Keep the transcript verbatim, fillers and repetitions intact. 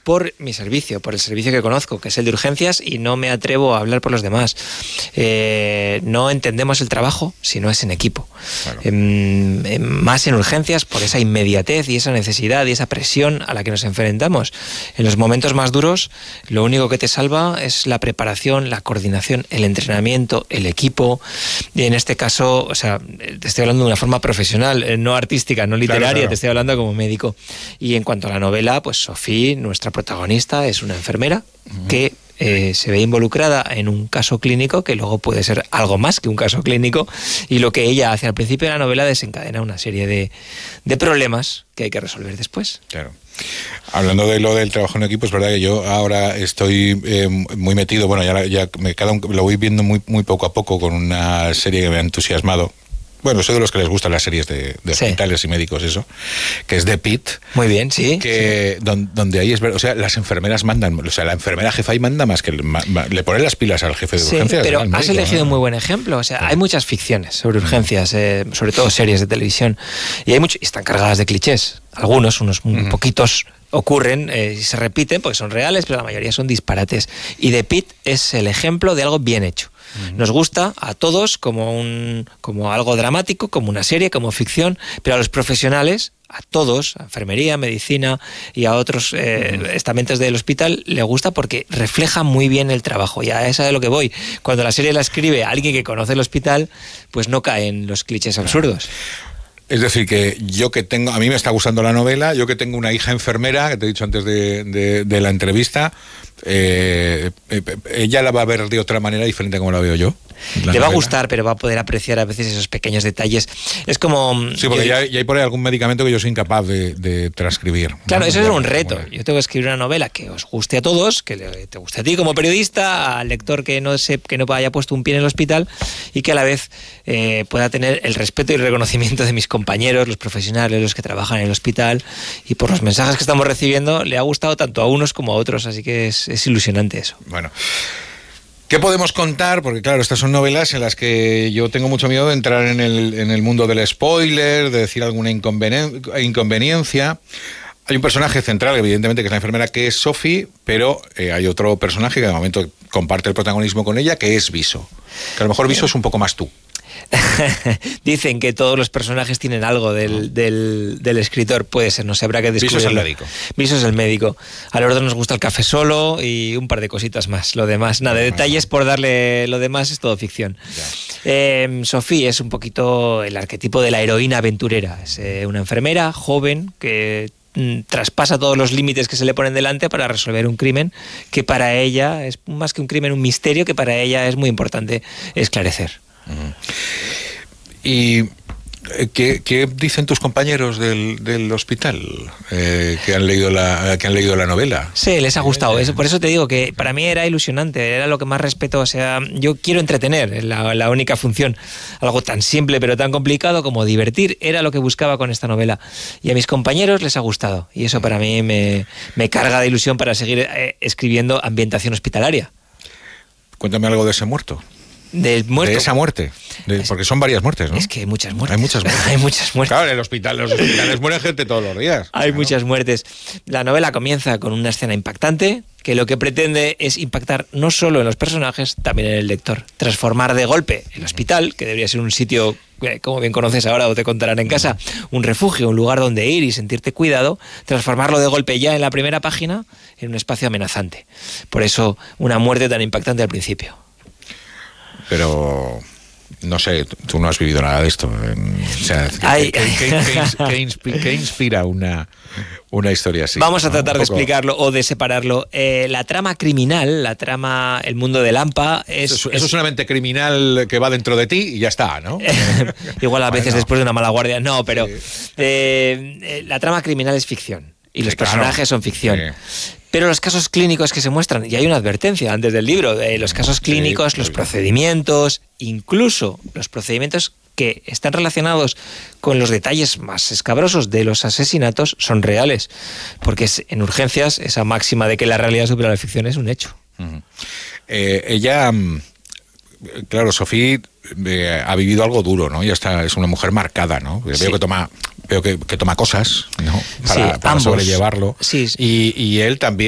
por mi servicio, por el servicio que conozco, que es el de urgencias, y no me atrevo a hablar por los demás. Eh, no entendemos el trabajo si no es en equipo. Claro. Eh, eh, más en urgencias por esa inmediatez y esa necesidad y esa presión a la que nos enfrentamos. En los momentos más duros, lo único que te salva es la preparación, la coordinación, el entrenamiento, el equipo. Y en este caso, o sea, te estoy hablando de una forma profesional, eh, no artística, no literaria, claro, claro. Te estoy hablando como médico. Y en cuanto a la novela, pues Sofía, nuestra protagonista, es una enfermera uh-huh. que eh, se ve involucrada en un caso clínico que luego puede ser algo más que un caso clínico, y lo que ella hace al principio de la novela desencadena una serie de, de problemas que hay que resolver después. Claro. Hablando de lo del trabajo en equipo, es verdad que yo ahora estoy eh, muy metido, bueno, ya, ya me queda un, lo voy viendo muy, muy poco a poco con una serie que me ha entusiasmado. Bueno, soy de los que les gustan las series de, de sí. hospitales y médicos, eso, que es The Pitt. Muy bien, sí. Que sí. Don, donde ahí es verdad, o sea, las enfermeras mandan, o sea, la enfermera jefa ahí manda más que ma, ma, le pone las pilas al jefe de sí, urgencias. Pero médico, has elegido ¿no? un muy buen ejemplo, o sea, sí. hay muchas ficciones sobre urgencias, eh, sobre todo series de televisión, y hay mucho, y están cargadas de clichés, algunos, unos uh-huh. poquitos ocurren eh, y se repiten porque son reales, pero la mayoría son disparates. Y The Pitt es el ejemplo de algo bien hecho. Nos gusta a todos como un como algo dramático, como una serie, como ficción, pero a los profesionales, a todos, a enfermería, medicina y a otros eh, uh-huh. estamentos del hospital, le gusta porque refleja muy bien el trabajo. Y a esa de lo que voy. Cuando la serie la escribe alguien que conoce el hospital, pues no cae en los clichés absurdos. Es decir, que yo que tengo, a mí me está gustando la novela, yo que tengo una hija enfermera, que te he dicho antes de, de, de la entrevista, eh, eh, ella la va a ver de otra manera diferente como la veo yo. Le novela. Va a gustar, pero va a poder apreciar a veces esos pequeños detalles. Es como... Sí, porque yo, ya, ya hay por ahí algún medicamento que yo soy incapaz de, de transcribir. Claro, ¿no? eso es un reto. Yo tengo que escribir una novela que os guste a todos, que le, te guste a ti como periodista, al lector que no, se, que no haya puesto un pie en el hospital, y que a la vez eh, pueda tener el respeto y el reconocimiento de mis compañeros, los profesionales, los que trabajan en el hospital, y por los mensajes que estamos recibiendo le ha gustado tanto a unos como a otros, así que es, es ilusionante eso. Bueno, ¿qué podemos contar? Porque claro, estas son novelas en las que yo tengo mucho miedo de entrar en el, en el mundo del spoiler, de decir alguna inconvenen- inconveniencia. Hay un personaje central, evidentemente, que es la enfermera, que es Sophie, pero eh, hay otro personaje que de momento comparte el protagonismo con ella, que es Viso. Que a lo mejor Viso es un poco más tú. Dicen que todos los personajes tienen algo del, del, del escritor, puede ser, no sé, habrá que descubrirlo. Viso es el médico. Viso es el médico. A los dos nos gusta el café solo y un par de cositas más. Lo demás, nada, de detalles por darle, lo demás es todo ficción. Eh, Sofía es un poquito el arquetipo de la heroína aventurera. Es eh, una enfermera joven que traspasa todos los límites que se le ponen delante para resolver un crimen que para ella es más que un crimen, un misterio que para ella es muy importante esclarecer. Uh-huh. ¿Y qué, qué dicen tus compañeros del, del hospital eh, que han leído la que han leído la novela? Sí, les ha gustado. Eso, por eso te digo que para mí era ilusionante, era lo que más respeto. O sea, yo quiero entretener, es la, la única función. Algo tan simple pero tan complicado como divertir era lo que buscaba con esta novela. Y a mis compañeros les ha gustado. Y eso para mí me, me carga de ilusión para seguir eh, escribiendo ambientación hospitalaria. Cuéntame algo de ese muerto. Del muerto. De esa muerte. De, porque son varias muertes, ¿no? Es que hay muchas muertes. Hay muchas muertes. Hay muchas muertes. Claro, en el hospital, en los hospitales muere gente todos los días. Hay claro. muchas muertes. La novela comienza con una escena impactante que lo que pretende es impactar no solo en los personajes, también en el lector. Transformar de golpe el hospital, que debería ser un sitio, como bien conoces ahora o te contarán en casa, un refugio, un lugar donde ir y sentirte cuidado, transformarlo de golpe ya en la primera página en un espacio amenazante. Por eso una muerte tan impactante al principio. Pero no sé, tú no has vivido nada de esto. O sea, Ay, ¿qué, qué, qué, qué, inspi- ¿qué inspira una, una historia así? Vamos a tratar ¿no? de explicarlo o de separarlo. Eh, la trama criminal, la trama, el mundo del AMPA... Es, eso, es, eso es una mente criminal que va dentro de ti y ya está, ¿no? Igual a veces bueno. después de una mala guardia. No, pero sí. eh, eh, la trama criminal es ficción y los sí, personajes claro. son ficción. Sí. Pero los casos clínicos que se muestran, y hay una advertencia antes del libro, de los casos clínicos, sí, los procedimientos, incluso los procedimientos que están relacionados con los detalles más escabrosos de los asesinatos son reales, porque es, en urgencias esa máxima de que la realidad supera la ficción es un hecho. Uh-huh. Eh, ella, claro, Sofía eh, ha vivido algo duro, ¿no? Ella está, es una mujer marcada, ¿no? Sí. Veo que toma... Veo que, que toma cosas, ¿no? Para, sí, para sobrellevarlo. Sí, sí. Y, y él también.